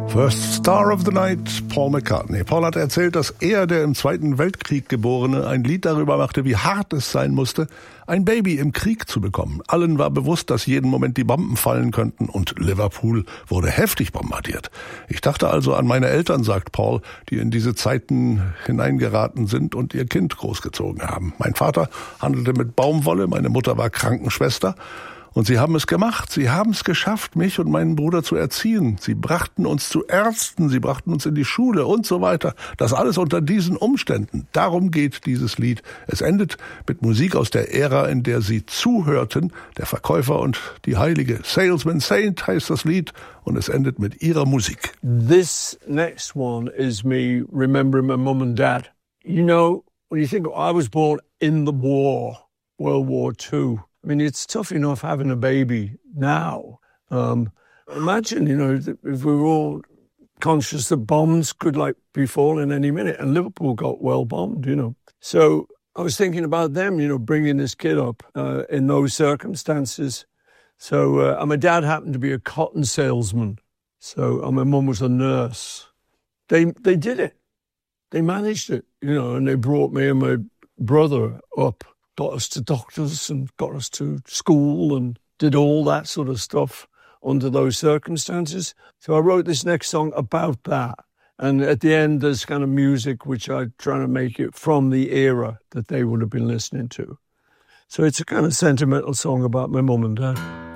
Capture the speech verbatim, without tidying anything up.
First Star of the Night, Paul McCartney. Paul hat erzählt, dass er, der im Zweiten Weltkrieg Geborene, ein Lied darüber machte, wie hart es sein musste, ein Baby im Krieg zu bekommen. Allen war bewusst, dass jeden Moment die Bomben fallen könnten und Liverpool wurde heftig bombardiert. Ich dachte also an meine Eltern, sagt Paul, die in diese Zeiten hineingeraten sind und ihr Kind großgezogen haben. Mein Vater handelte mit Baumwolle, meine Mutter war Krankenschwester. Und sie haben es gemacht, sie haben es geschafft, mich und meinen Bruder zu erziehen. Sie brachten uns zu Ärzten, sie brachten uns in die Schule und so weiter. Das alles unter diesen Umständen. Darum geht dieses Lied. Es endet mit Musik aus der Ära, in der sie zuhörten, der Verkäufer und die Heilige. Salesman Saint heißt das Lied und es endet mit ihrer Musik. This next one is me remembering my mum and dad. You know, when you think, I was born in the war, World War Two. I mean, it's tough enough having a baby now. Um, imagine, you know, if we were all conscious that bombs could, like, be falling any minute, and Liverpool got well bombed, you know. So I was thinking about them, you know, bringing this kid up uh, in those circumstances. So, uh, and my dad happened to be a cotton salesman. So, and my mum was a nurse. They they did it. They managed it, you know, and they brought me and my brother up. Got us to doctors and got us to school and did all that sort of stuff under those circumstances. So I wrote this next song about that. And at the end, there's kind of music which I'm trying to make it from the era that they would have been listening to. So it's a kind of sentimental song about my mum and dad.